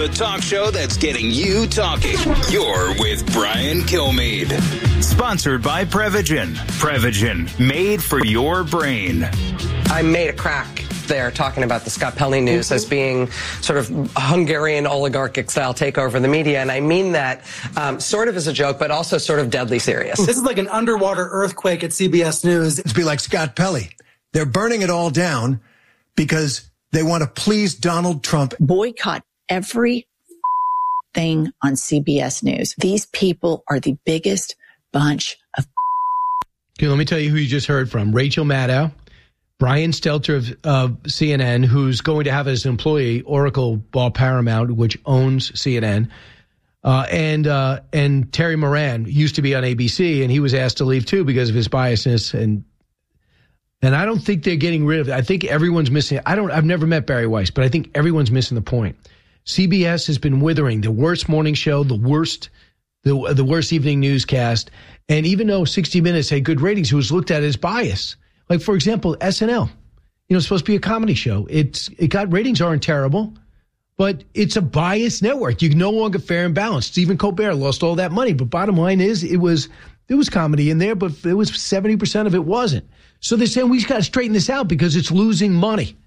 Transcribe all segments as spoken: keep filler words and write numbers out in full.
the talk show that's getting you talking. You're with Brian Kilmeade. Sponsored by Prevagen. Prevagen, made for your brain. I made a crack there talking about the Scott Pelley news as being sort of Hungarian oligarchic style takeover of the media. And I mean that um, sort of as a joke, but also sort of deadly serious. This is like an underwater earthquake at C B S News. It's be like Scott Pelley. They're burning it all down because they want to please Donald Trump. Boycott every thing on C B S News. These people are the biggest bunch of. Okay, let me tell you who you just heard from. Rachel Maddow, Brian Stelter of, of C N N, who's going to have as an employee Oracle Ball Paramount, which owns C N N, uh, and uh, and Terry Moran used to be on A B C, and he was asked to leave too because of his biasness. And and I don't think they're getting rid of it. I think everyone's missing. I don't. I've never met Barry Weiss, but I think everyone's missing the point. C B S has been withering, the worst morning show, the worst, the the worst evening newscast, and even though sixty minutes had good ratings, it was looked at as bias. Like, for example, S N L, you know, it's supposed to be a comedy show. It's it got ratings aren't terrible, but it's a biased network. You're no longer fair and balanced. Stephen Colbert lost all that money, but bottom line is it was there was comedy in there, but it was seventy percent of it wasn't. So they're saying we just got to straighten this out because it's losing money.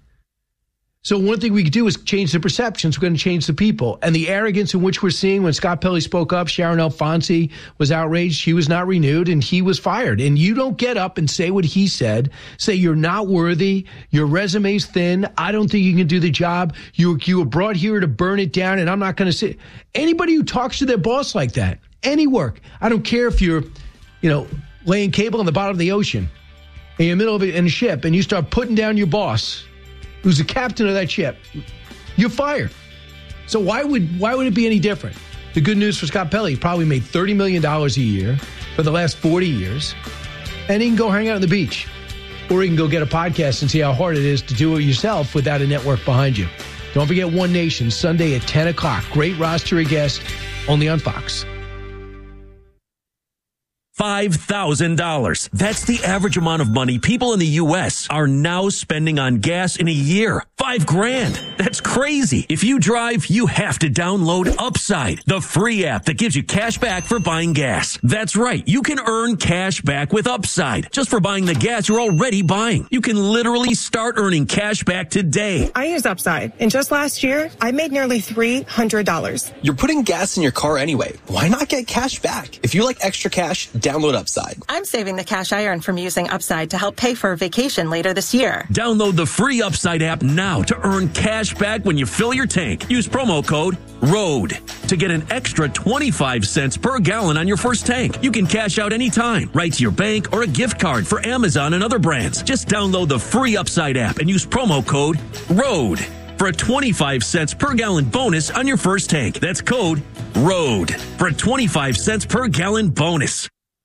So one thing we could do is change the perceptions. We're going to change the people. And the arrogance in which we're seeing when Scott Pelley spoke up, Sharon Alfonsi was outraged. She was not renewed and he was fired. And you don't get up and say what he said, say you're not worthy, your resume's thin, I don't think you can do the job, you, you were brought here to burn it down, and I'm not going to say. Anybody who talks to their boss like that, any work, I don't care if you're, you know, laying cable on the bottom of the ocean in the middle of it in a ship and you start putting down your boss, who's the captain of that ship, you're fired. So why would why would it be any different? The good news for Scott Pelley, he probably made thirty million dollars a year for the last forty years, and he can go hang out on the beach. Or he can go get a podcast and see how hard it is to do it yourself without a network behind you. Don't forget One Nation, Sunday at ten o'clock. Great roster of guests, only on Fox. five thousand dollars. That's the average amount of money people in the U S are now spending on gas in a year. Five grand. That's crazy. If you drive, you have to download Upside, the free app that gives you cash back for buying gas. That's right. You can earn cash back with Upside just for buying the gas you're already buying. You can literally start earning cash back today. I use Upside, and just last year, I made nearly three hundred dollars. You're putting gas in your car anyway. Why not get cash back? If you like extra cash, download Upside. I'm saving the cash I earn from using Upside to help pay for a vacation later this year. Download the free Upside app now to earn cash back when you fill your tank. Use promo code ROAD to get an extra twenty-five cents per gallon on your first tank. You can cash out anytime, right to your bank or a gift card for Amazon and other brands. Just download the free Upside app and use promo code ROAD for a twenty-five cents per gallon bonus on your first tank. That's code ROAD for a twenty-five cents per gallon bonus.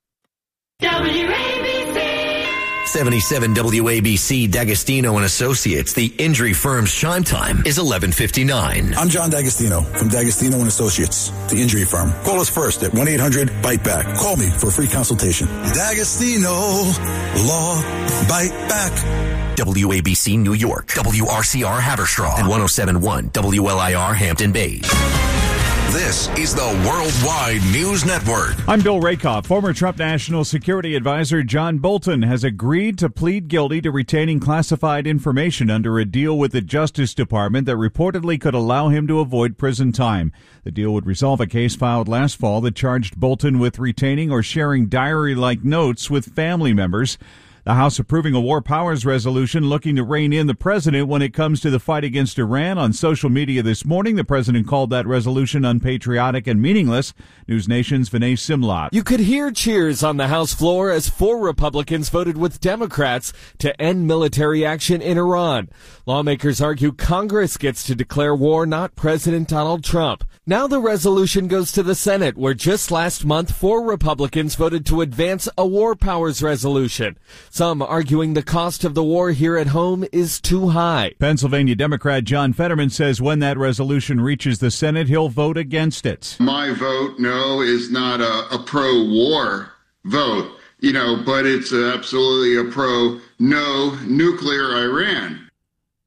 W A B C seventy-seven W A B C D'Agostino and Associates. The injury firm's chime time is eleven fifty-nine. I'm John D'Agostino from D'Agostino and Associates, the injury firm. Call us first at one eight hundred bite back. Call me for a free consultation. D'Agostino Law Bite Back. W A B C New York, W R C R Haverstraw, and one oh seven point one W L I R Hampton Bays. This is the Worldwide News Network. I'm Bill Rakoff. Former Trump National Security Advisor John Bolton has agreed to plead guilty to retaining classified information under a deal with the Justice Department that reportedly could allow him to avoid prison time. The deal would resolve a case filed last fall that charged Bolton with retaining or sharing diary-like notes with family members. The House approving a war powers resolution looking to rein in the president when it comes to the fight against Iran. On social media this morning, the president called that resolution unpatriotic and meaningless. News Nation's Vinay Simlot. You could hear cheers on the House floor as four Republicans voted with Democrats to end military action in Iran. Lawmakers argue Congress gets to declare war, not President Donald Trump. Now the resolution goes to the Senate, where just last month four Republicans voted to advance a war powers resolution. Some arguing the cost of the war here at home is too high. Pennsylvania Democrat John Fetterman says when that resolution reaches the Senate, he'll vote against it. My vote, no, is not a, a pro-war vote, you know, but it's absolutely a pro-no nuclear Iran.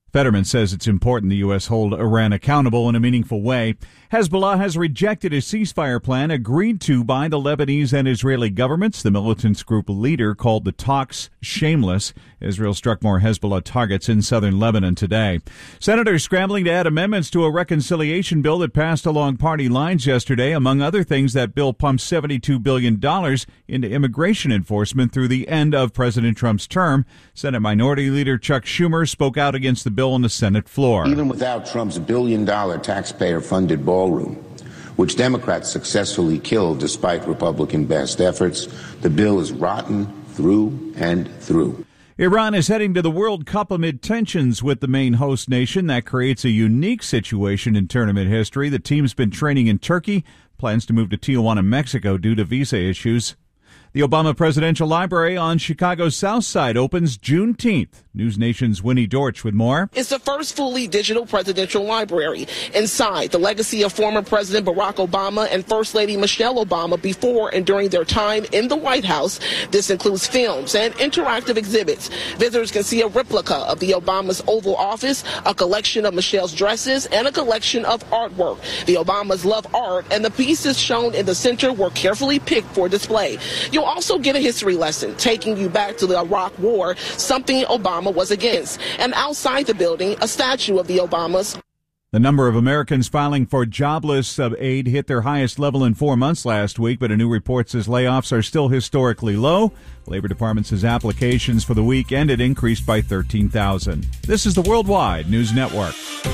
Fetterman says it's important the U S hold Iran accountable in a meaningful way. Hezbollah has rejected a ceasefire plan agreed to by the Lebanese and Israeli governments. The militants group leader called the talks shameless. Israel struck more Hezbollah targets in southern Lebanon today. Senators scrambling to add amendments to a reconciliation bill that passed along party lines yesterday. Among other things, that bill pumps seventy-two billion dollars into immigration enforcement through the end of President Trump's term. Senate Minority Leader Chuck Schumer spoke out against the bill on the Senate floor. Even without Trump's billion-dollar taxpayer-funded ballroom, which Democrats successfully killed despite Republican best efforts, the bill is rotten through and through. Iran is heading to the World Cup amid tensions with the main host nation. That creates a unique situation in tournament history. The team's been training in Turkey, plans to move to Tijuana, Mexico due to visa issues. The Obama Presidential Library on Chicago's South Side opens Juneteenth. News Nation's Winnie Dorch with more. It's the first fully digital presidential library. Inside, the legacy of former President Barack Obama and First Lady Michelle Obama before and during their time in the White House. This includes films and interactive exhibits. Visitors can see a replica of the Obama's Oval Office, a collection of Michelle's dresses, and a collection of artwork. The Obamas love art, and the pieces shown in the center were carefully picked for display. You'll also get a history lesson taking you back to the Iraq War, something Obama was against. And outside the building, a statue of the Obamas. The number of Americans filing for jobless aid hit their highest level in four months last week, but a new report says layoffs are still historically low. Labor Department says applications for the week ended increased by thirteen thousand. This is the Worldwide News Network.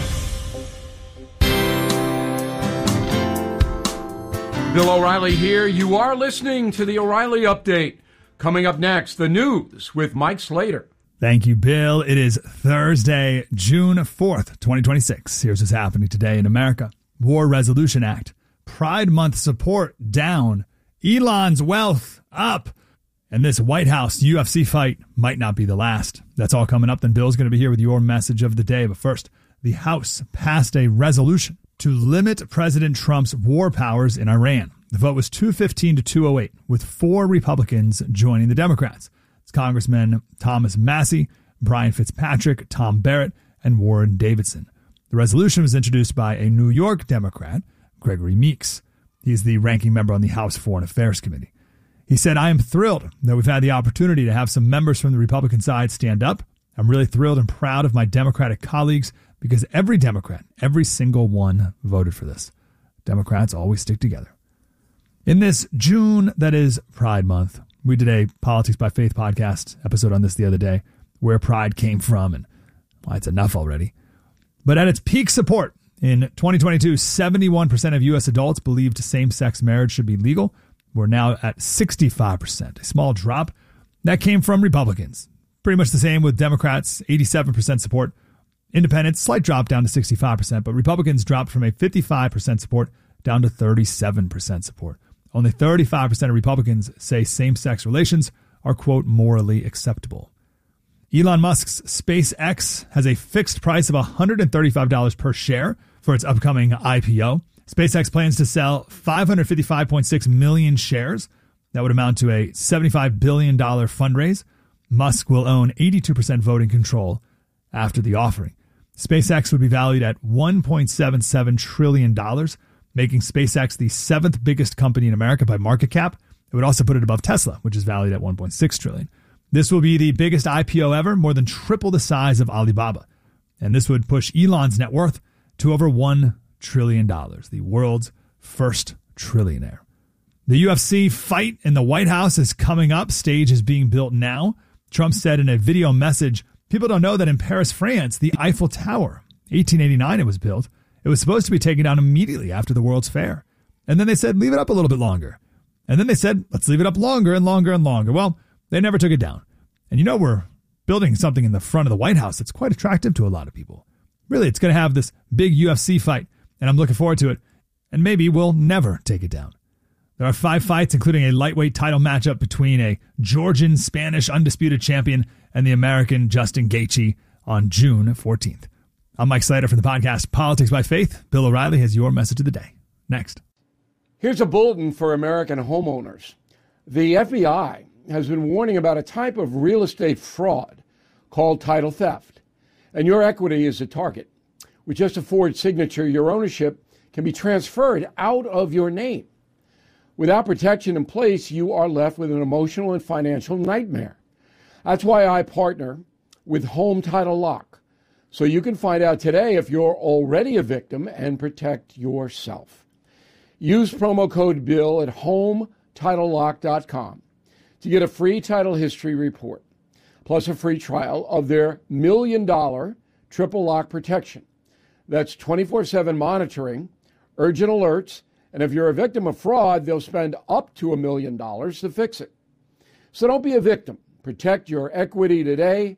Bill O'Reilly here. You are listening to the O'Reilly Update. Coming up next, the news with Mike Slater. Thank you, Bill. It is Thursday, June fourth, twenty twenty-six. Here's what's happening today in America. War Resolution Act. Pride Month support down. Elon's wealth up. And this White House U F C fight might not be the last. That's all coming up. Then Bill's going to be here with your message of the day. But first, the House passed a resolution to limit President Trump's war powers in Iran. The vote was two fifteen to two oh eight, with four Republicans joining the Democrats. It's Congressmen Thomas Massie, Brian Fitzpatrick, Tom Barrett, and Warren Davidson. The resolution was introduced by a New York Democrat, Gregory Meeks. He's the ranking member on the House Foreign Affairs Committee. He said, "I am thrilled that we've had the opportunity to have some members from the Republican side stand up. I'm really thrilled and proud of my Democratic colleagues because every Democrat, every single one voted for this. Democrats always stick together." In this June that is Pride Month, we did a Politics by Faith podcast episode on this the other day, where pride came from, and well, it's enough already. But at its peak support in twenty twenty-two, seventy-one percent of U S adults believed same-sex marriage should be legal. We're now at sixty-five percent, a small drop. That came from Republicans. Pretty much the same with Democrats, eighty-seven percent support. Independents, slight drop down to sixty-five percent, but Republicans dropped from a fifty-five percent support down to thirty-seven percent support. Only thirty-five percent of Republicans say same-sex relations are, quote, morally acceptable. Elon Musk's SpaceX has a fixed price of one hundred thirty-five dollars per share for its upcoming I P O. SpaceX plans to sell five hundred fifty-five point six million shares. That would amount to a seventy-five billion dollars fundraise. Musk will own eighty-two percent voting control after the offering. SpaceX would be valued at one point seven seven trillion dollars, making SpaceX the seventh biggest company in America by market cap. It would also put it above Tesla, which is valued at one point six trillion dollars. This will be the biggest I P O ever, more than triple the size of Alibaba. And this would push Elon's net worth to over one trillion dollars, the world's first trillionaire. The U F C fight in the White House is coming up. Stage is being built now. Trump said in a video message, "People don't know that in Paris, France, the Eiffel Tower, eighteen eighty-nine it was built. It was supposed to be taken down immediately after the World's Fair. And then they said, leave it up a little bit longer. And then they said, let's leave it up longer and longer and longer. Well, they never took it down. And you know, we're building something in the front of the White House that's quite attractive to a lot of people. Really, it's going to have this big U F C fight, and I'm looking forward to it. And maybe we'll never take it down. There are five fights, including a lightweight title matchup between a Georgian Spanish undisputed champion and the American Justin Gaethje on June fourteenth. I'm Mike Slater from the podcast Politics by Faith. Bill O'Reilly has your message of the day. Next. Here's a bulletin for American homeowners. The F B I has been warning about a type of real estate fraud called title theft. and your equity is a target. With just a forged signature, your ownership can be transferred out of your name. Without protection in place, you are left with an emotional and financial nightmare. That's why I partner with Home Title Lock, so you can find out today if you're already a victim and protect yourself. Use promo code BILL at home title lock dot com to get a free title history report, plus a free trial of their million dollar triple lock protection. That's twenty-four seven monitoring, urgent alerts, and if you're a victim of fraud, they'll spend up to a million dollars to fix it. So don't be a victim. Protect your equity today.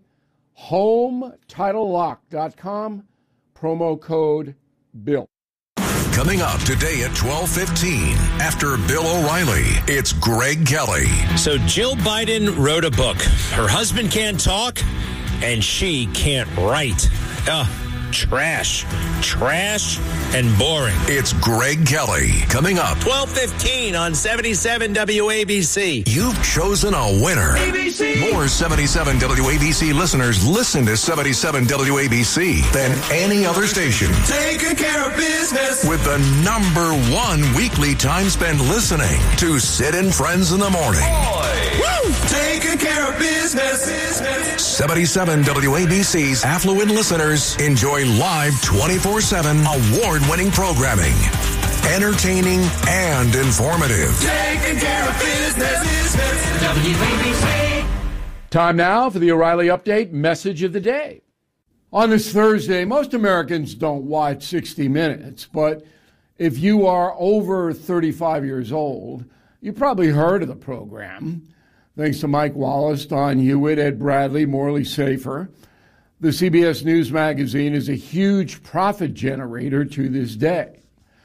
home title lock dot com, promo code BILL. Coming up today at twelve fifteen, after Bill O'Reilly, it's Greg Kelly. So Jill Biden wrote a book. Her husband can't talk, and she can't write. Uh, trash. Trash and boring. It's Greg Kelly. Coming up. twelve fifteen on seventy-seven W A B C. You've chosen a winner. A B C. More seventy-seven W A B C listeners listen to seventy-seven W A B C than any other station. Taking care of business. With the number one weekly time spent listening to Sid and Friends in the Morning. Woo! Taking care of business. business. seventy-seven W A B C's affluent listeners enjoy live twenty-four seven award-winning programming. Entertaining and informative. Taking care of business. business. W A B C. Time now for the O'Reilly Update message of the day. On this Thursday, most Americans don't watch sixty minutes, but if you are over thirty-five years old, you probably heard of the program. Thanks to Mike Wallace, Don Hewitt, Ed Bradley, Morley Safer, the C B S News magazine is a huge profit generator to this day.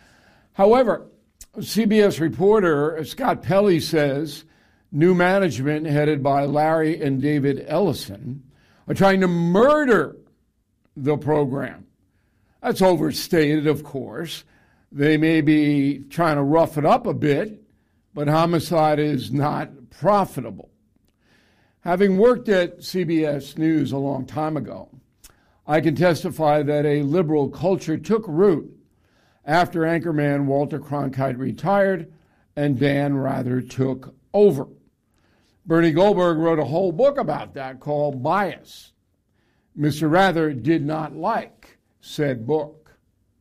However, C B S reporter Scott Pelley says new management headed by Larry and David Ellison are trying to murder the program. That's overstated, of course. They may be trying to rough it up a bit, but homicide is not profitable. Having worked at C B S News a long time ago, I can testify that a liberal culture took root after anchorman Walter Cronkite retired and Dan Rather took over. Bernie Goldberg wrote a whole book about that called Bias. Mister Rather did not like said book.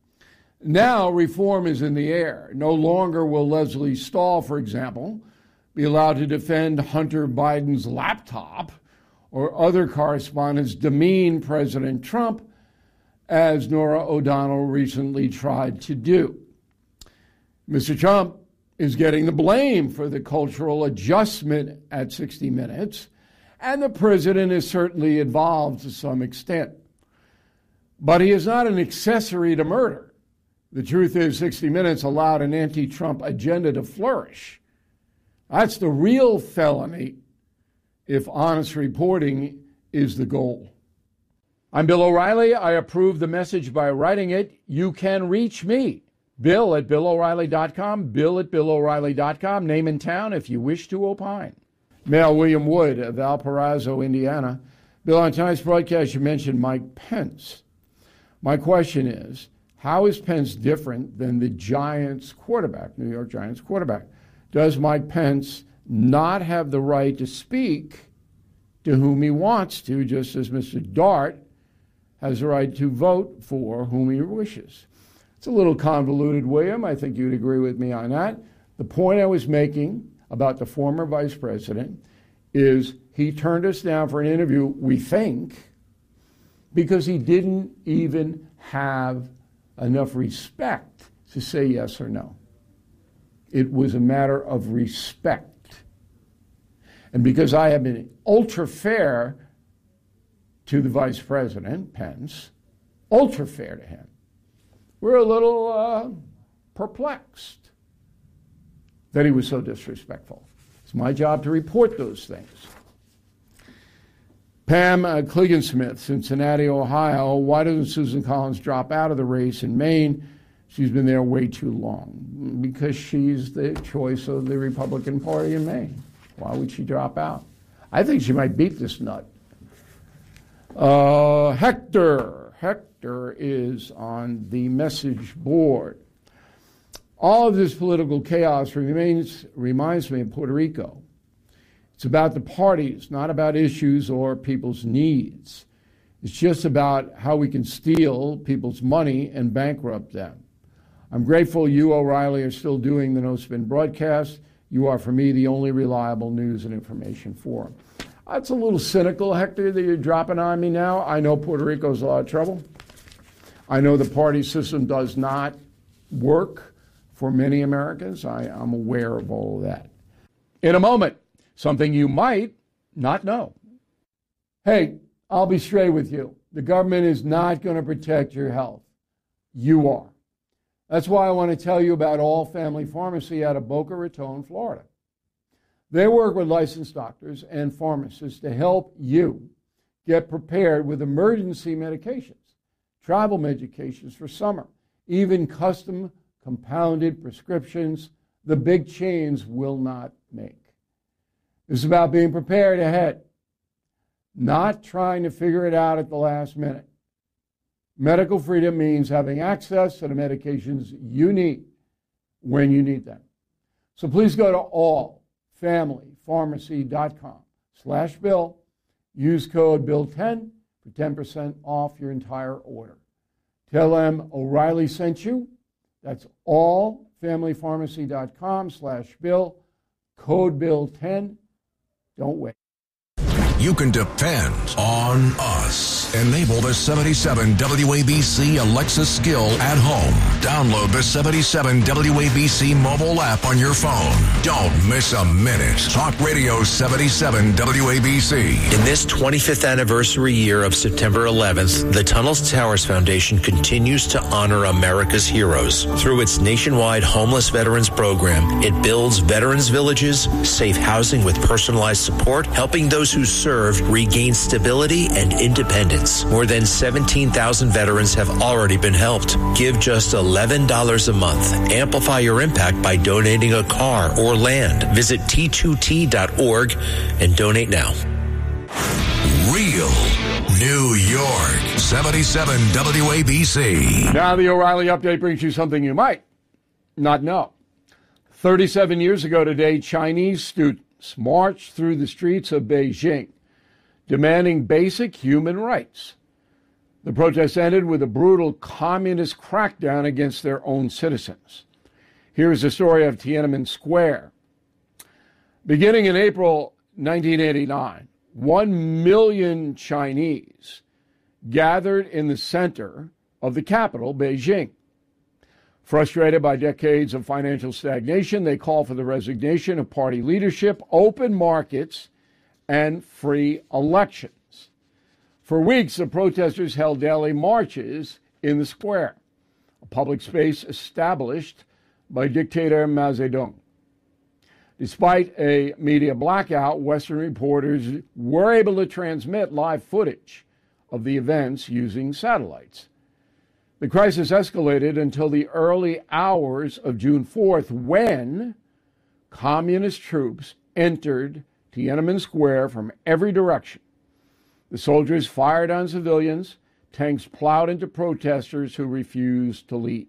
Now reform is in the air. No longer will Leslie Stahl, for example, be allowed to defend Hunter Biden's laptop, or other correspondents demean President Trump, as Norah O'Donnell recently tried to do. Mister Trump is getting the blame for the cultural adjustment at sixty minutes, and the president is certainly involved to some extent. But he is not an accessory to murder. The truth is, sixty minutes allowed an anti-Trump agenda to flourish. That's the real felony if honest reporting is the goal. I'm Bill O'Reilly. I approve the message by writing it. You can reach me, Bill at Bill O'Reilly dot com, Bill at Bill O'Reilly dot com, name and town if you wish to opine. Mail William Wood of Valparaiso, Indiana. Bill, on tonight's broadcast, you mentioned Mike Pence. My question is, how is Pence different than the Giants quarterback, New York Giants quarterback? Does Mike Pence not have the right to speak to whom he wants to, just as Mister Dart has the right to vote for whom he wishes? It's a little convoluted, William. I think you'd agree with me on that. The point I was making about the former vice president is he turned us down for an interview, we think, because he didn't even have enough respect to say yes or no. It was a matter of respect. And because I have been ultra fair to the vice president, Pence, ultra fair to him, we're a little uh, perplexed that he was so disrespectful. It's my job to report those things. Pam uh, Cliggan-Smith, Cincinnati, Ohio. Why doesn't Susan Collins drop out of the race in Maine? She's been there way too long. Because she's the choice of the Republican Party in Maine. Why would she drop out? I think she might beat this nut. Uh, Hector. Hector is on the message board. All of this political chaos remains, reminds me of Puerto Rico. It's about the parties, not about issues or people's needs. It's just about how we can steal people's money and bankrupt them. I'm grateful you, O'Reilly, are still doing the No Spin broadcast. You are, for me, the only reliable news and information forum. That's a little cynical, Hector, that you're dropping on me now. I know Puerto Rico's a lot of trouble. I know the party system does not work for many Americans. I, I'm aware of all of that. In a moment, something you might not know. Hey, I'll be straight with you. The government is not going to protect your health. You are. That's why I want to tell you about All Family Pharmacy out of Boca Raton, Florida. They work with licensed doctors and pharmacists to help you get prepared with emergency medications, travel medications for summer, even custom compounded prescriptions the big chains will not make. It's about being prepared ahead, not trying to figure it out at the last minute. Medical freedom means having access to the medications you need when you need them. So please go to all family pharmacy dot com slash bill. Use code bill ten for ten percent off your entire order. Tell them O'Reilly sent you. That's all family pharmacy dot com slash bill. Code bill ten. Don't wait. You can depend on us. Enable the seventy-seven W A B C Alexa skill at home. Download the seventy-seven W A B C mobile app on your phone. Don't miss a minute. Talk Radio seventy-seven W A B C. In this twenty-fifth anniversary year of September eleventh, the Tunnels Towers Foundation continues to honor America's heroes. Through its nationwide homeless veterans program, it builds veterans villages, safe housing with personalized support, helping those who serve regain stability and independence. More than seventeen thousand veterans have already been helped. Give just eleven dollars a month. Amplify your impact by donating a car or land. Visit T two T dot org and donate now. Real New York, seventy-seven W A B C. Now the O'Reilly Update brings you something you might not know. thirty-seven years ago today, Chinese students marched through the streets of Beijing, demanding basic human rights. The protest ended with a brutal communist crackdown against their own citizens. Here's the story of Tiananmen Square. Beginning in April nineteen eighty-nine, one million Chinese gathered in the center of the capital, Beijing. Frustrated by decades of financial stagnation, they call for the resignation of party leadership, open markets, and free elections. For weeks, the protesters held daily marches in the square, a public space established by dictator Mao Zedong. Despite a media blackout, Western reporters were able to transmit live footage of the events using satellites. The crisis escalated until the early hours of June fourth, when communist troops entered Tiananmen Square from every direction. The soldiers fired on civilians, tanks plowed into protesters who refused to leave.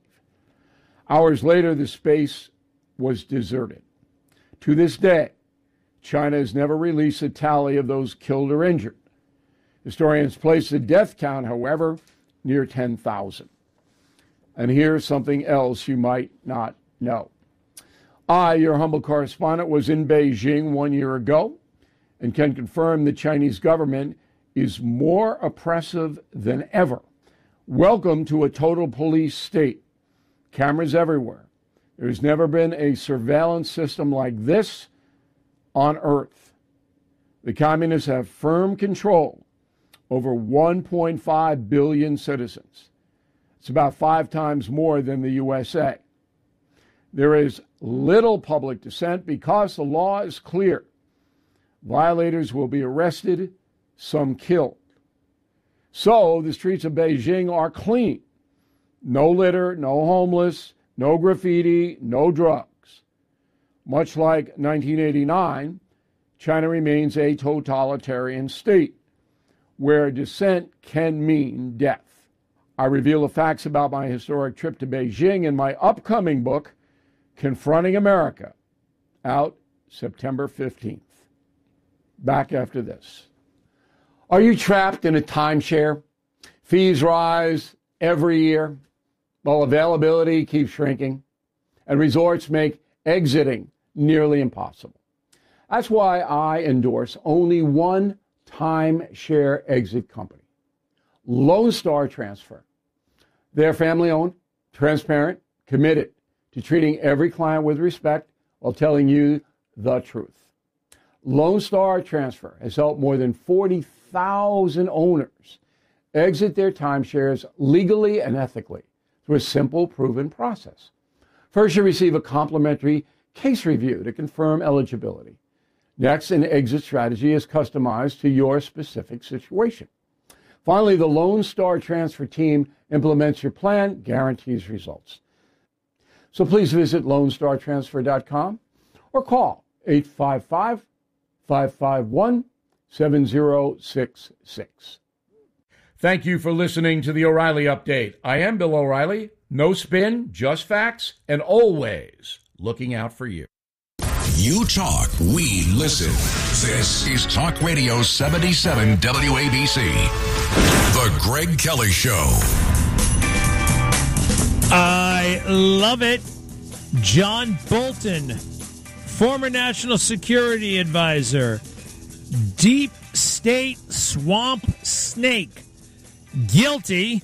Hours later, the space was deserted. To this day, China has never released a tally of those killed or injured. Historians place the death count, however, near ten thousand. And here's something else you might not know. I, your humble correspondent, was in Beijing one year ago and can confirm the Chinese government is more oppressive than ever. Welcome to a total police state. Cameras everywhere. There's never been a surveillance system like this on Earth. The communists have firm control over one point five billion citizens. It's about five times more than the U S A. There is little public dissent because the law is clear. Violators will be arrested, some killed. So the streets of Beijing are clean. No litter, no homeless, no graffiti, no drugs. Much like nineteen eighty-nine, China remains a totalitarian state. where dissent can mean death. I reveal the facts about my historic trip to Beijing in my upcoming book, Confronting America, out September fifteenth. Back after this. Are you trapped in a timeshare? Fees rise every year, while availability keeps shrinking, and resorts make exiting nearly impossible. That's why I endorse only one timeshare exit company, Lone Star Transfer. They're family-owned, transparent, committed to treating every client with respect while telling you the truth. Lone Star Transfer has helped more than forty thousand owners exit their timeshares legally and ethically through a simple, proven process. First, you receive a complimentary case review to confirm eligibility. Next, an exit strategy is customized to your specific situation. Finally, the Lone Star Transfer team implements your plan, guarantees results. So please visit lone star transfer dot com or call eight five five, five five one, seven zero six six. Thank you for listening to the O'Reilly Update. I am Bill O'Reilly. No spin, just facts, and always looking out for you. You talk, we listen. This is Talk Radio seventy-seven W A B C. The Greg Kelly Show. I love it. John Bolton, former National Security Advisor, deep state swamp snake, guilty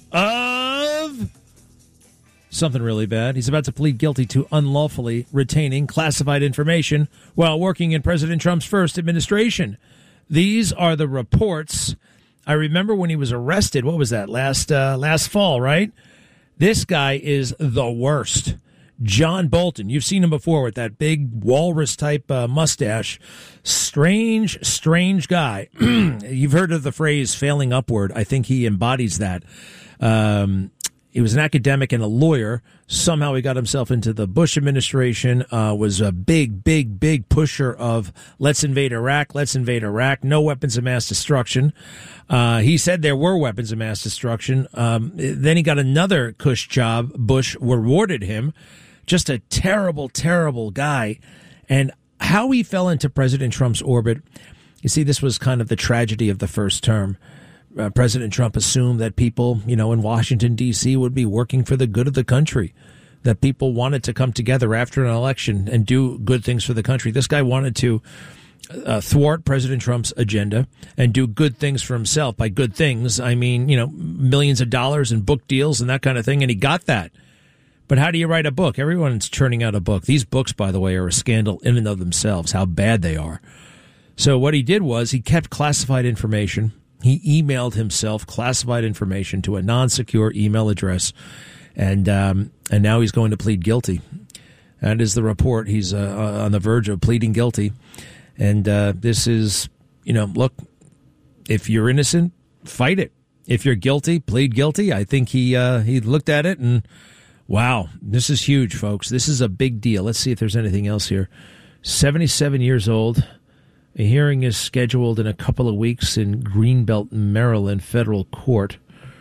of something really bad. He's about to plead guilty to unlawfully retaining classified information while working in President Trump's first administration. These are the reports. I remember when he was arrested. What was that? Last uh, last fall, right? This guy is the worst. John Bolton. You've seen him before with that big walrus-type uh, mustache. Strange, strange guy. You've heard of the phrase failing upward. I think he embodies that. Um, he was an academic and a lawyer. Somehow he got himself into the Bush administration, uh, was a big, big, big pusher of let's invade Iraq, let's invade Iraq, no weapons of mass destruction. Uh, he said there were weapons of mass destruction. Um, then he got another cush job. Bush rewarded him. Just a terrible, terrible guy. And how he fell into President Trump's orbit, you see, this was kind of the tragedy of the first term. Uh, President Trump assumed that people, you know, in Washington, D C would be working for the good of the country, that people wanted to come together after an election and do good things for the country. This guy wanted to uh, thwart President Trump's agenda and do good things for himself. By good things, I mean, you know, millions of dollars in book deals and that kind of thing. And he got that. But how do you write a book? Everyone's churning out a book. These books, by the way, are a scandal in and of themselves, how bad they are. So what he did was he kept classified information. He emailed himself classified information to a non-secure email address, and um, and now he's going to plead guilty. That is the report. He's uh, on the verge of pleading guilty. And uh, this is, you know, look, if you're innocent, fight it. If you're guilty, plead guilty. I think he uh, he looked at it and, wow, this is huge, folks. This is a big deal. Let's see if there's anything else here. seventy-seven years old. A hearing is scheduled in a couple of weeks in Greenbelt, Maryland federal court.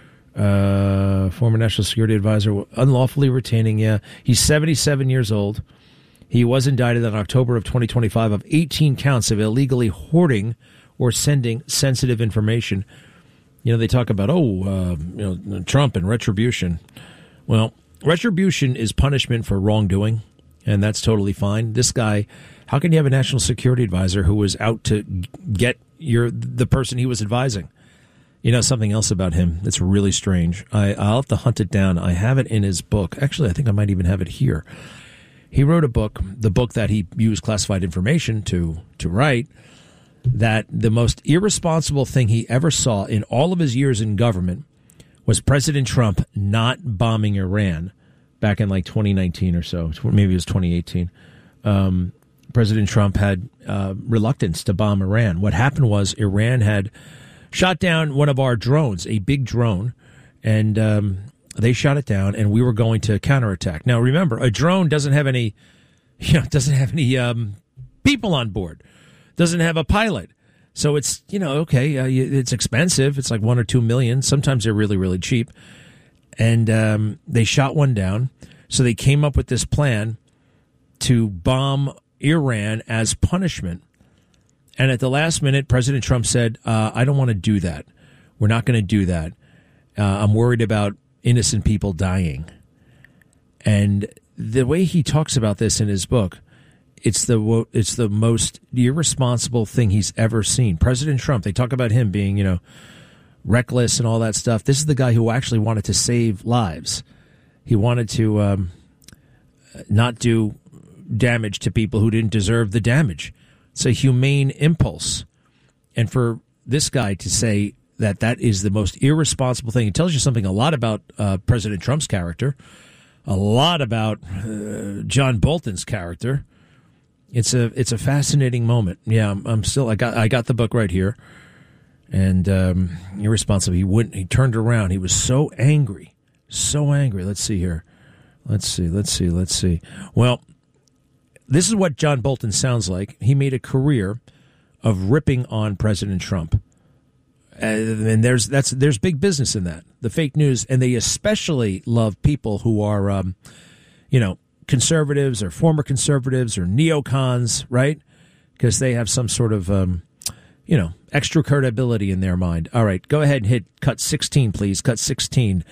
Uh, former National Security Advisor unlawfully retaining, yeah. He's seventy-seven years old. He was indicted in October of twenty twenty-five of eighteen counts of illegally hoarding or sending sensitive information. You know, they talk about, oh, uh, you know, Trump and retribution. Well, retribution is punishment for wrongdoing, and that's totally fine. This guy, how can you have a national security advisor who was out to get your the person he was advising? You know, something else about him that's really strange. I, I'll have to hunt it down. I have it in his book. Actually, I think I might even have it here. He wrote a book, the book that he used classified information to to write, that the most irresponsible thing he ever saw in all of his years in government was President Trump not bombing Iran back in like twenty nineteen or so. Maybe it was twenty eighteen. Um, President Trump had uh, reluctance to bomb Iran. What happened was Iran had shot down one of our drones, a big drone, and um, they shot it down, and we were going to counterattack. Now, remember, a drone doesn't have any, you know, doesn't have any um, people on board, doesn't have a pilot. So it's, you know, okay, uh, it's expensive. It's like one or two million. Sometimes they're really, really cheap. And um, they shot one down. So they came up with this plan to bomb Iran as punishment. And at the last minute, President Trump said, uh, I don't want to do that. We're not going to do that. Uh, I'm worried about innocent people dying. And the way he talks about this in his book, it's the it's the most irresponsible thing he's ever seen. President Trump, they talk about him being, you know, reckless and all that stuff. This is the guy who actually wanted to save lives. He wanted to um, not do damage to people who didn't deserve the damage. It's a humane impulse. And for this guy to say that that is the most irresponsible thing, it tells you something a lot about uh, President Trump's character, a lot about uh, John Bolton's character. It's a it's a fascinating moment. Yeah, I'm, I'm still I got I got the book right here, and um, irresponsible. He wouldn't. He turned around. He was so angry, so angry. Let's see here. Let's see. Let's see. Let's see. Well, this is what John Bolton sounds like. He made a career of ripping on President Trump, uh, and there's that's there's big business in that. The fake news, and they especially love people who are, um, you know. conservatives or former conservatives or neocons, right? Because they have some sort of, um, you know, extra credibility in their mind. All right, go ahead and hit cut sixteen, please. Cut sixteen.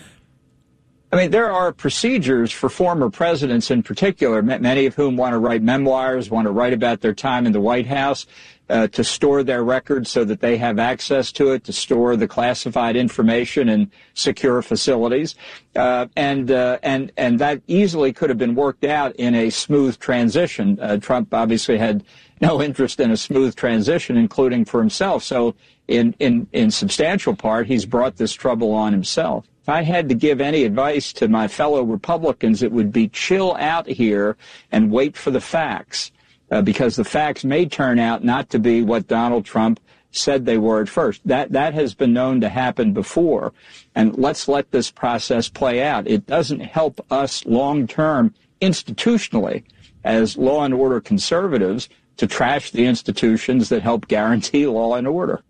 I mean, there are procedures for former presidents in particular, many of whom want to write memoirs, want to write about their time in the White House, uh, to store their records so that they have access to it, to store the classified information in secure facilities. Uh, and, uh, and, and that easily could have been worked out in a smooth transition. Uh, Trump obviously had no interest in a smooth transition, including for himself. So in, in, in substantial part, he's brought this trouble on himself. If I had to give any advice to my fellow Republicans, it would be chill out here and wait for the facts, uh, because the facts may turn out not to be what Donald Trump said they were at first. That that has been known to happen before, and let's let this process play out. It doesn't help us long-term institutionally as law and order conservatives to trash the institutions that help guarantee law and order.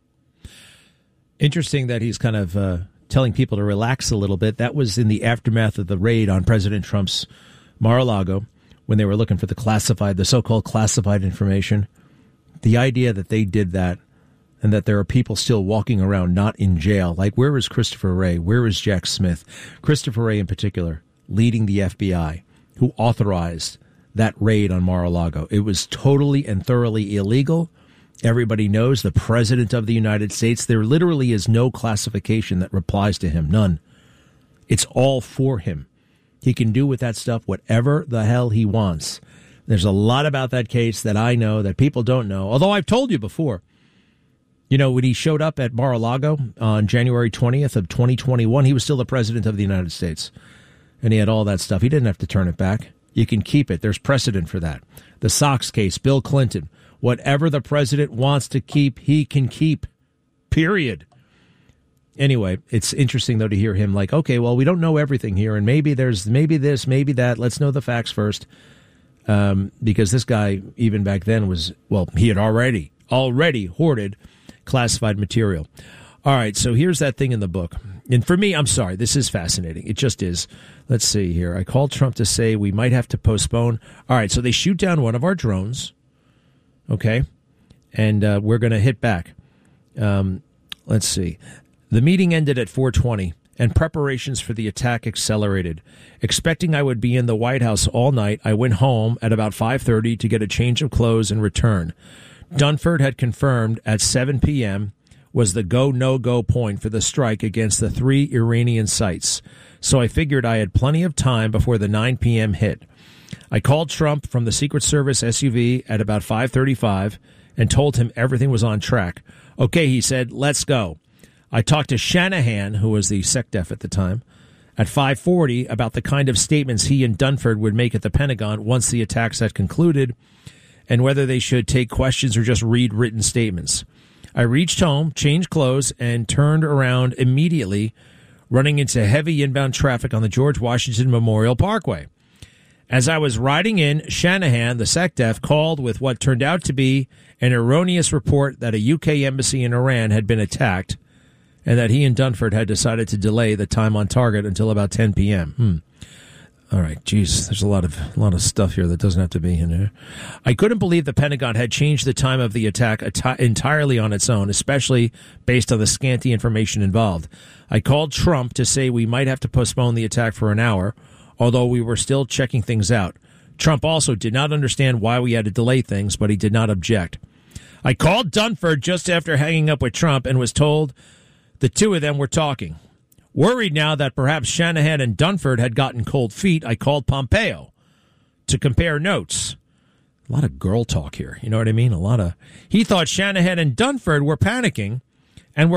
Interesting that he's kind of uh, telling people to relax a little bit. That was in the aftermath of the raid on President Trump's Mar-a-Lago when they were looking for the classified, the so-called classified information. The idea that they did that and that there are people still walking around not in jail. Like, where is Christopher Wray? Where is Jack Smith? Christopher Wray in particular, leading the F B I, who authorized that raid on Mar-a-Lago. It was totally and thoroughly illegal. Everybody knows the President of the United States, there literally is no classification that applies to him. None. It's all for him. He can do with that stuff whatever the hell he wants. There's a lot about that case that I know that people don't know, although I've told you before. You know, when he showed up at Mar-a-Lago on January twentieth of twenty twenty-one, he was still the President of the United States. And he had all that stuff. He didn't have to turn it back. You can keep it. There's precedent for that. The Sox case, Bill Clinton. Whatever the president wants to keep, he can keep, period. Anyway, it's interesting, though, to hear him like, okay, well, we don't know everything here, and maybe there's maybe this, maybe that. Let's know the facts first. Um, because this guy, even back then, was, well, he had already, already hoarded classified material. All right, so here's that thing in the book. And for me, I'm sorry, this is fascinating. It just is. Let's see here. I called Trump to say we might have to postpone. All right, so they shoot down one of our drones. Okay, and uh, we're going to hit back. Um, let's see. The meeting ended at four twenty, and preparations for the attack accelerated. Expecting I would be in the White House all night, I went home at about five thirty to get a change of clothes and return. Dunford had confirmed at seven p.m. was the go-no-go point for the strike against the three Iranian sites, so I figured I had plenty of time before the nine p.m. hit. I called Trump from the Secret Service S U V at about five thirty-five and told him everything was on track. Okay, he said, let's go. I talked to Shanahan, who was the SecDef at the time, at five forty about the kind of statements he and Dunford would make at the Pentagon once the attacks had concluded and whether they should take questions or just read written statements. I reached home, changed clothes, and turned around immediately, running into heavy inbound traffic on the George Washington Memorial Parkway. As I was riding in, Shanahan, the SecDef, called with what turned out to be an erroneous report that a U K embassy in Iran had been attacked and that he and Dunford had decided to delay the time on target until about ten p.m. Hmm. All right, geez, there's a lot of a lot of stuff here that doesn't have to be in here. I couldn't believe the Pentagon had changed the time of the attack ati- entirely on its own, especially based on the scanty information involved. I called Trump to say we might have to postpone the attack for an hour, although we were still checking things out. Trump also did not understand why we had to delay things, but he did not object. I called Dunford just after hanging up with Trump and was told the two of them were talking. Worried now that perhaps Shanahan and Dunford had gotten cold feet, I called Pompeo to compare notes. A lot of girl talk here, you know what I mean? A lot of. He thought Shanahan and Dunford were panicking